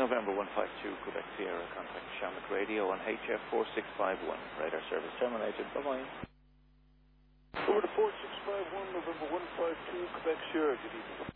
November 152, Quebec Sierra, contact Shamrock Radio on HF 4651. Radar service terminated. Bye-bye. Over to 4651, November 152, Quebec Sierra. Good evening.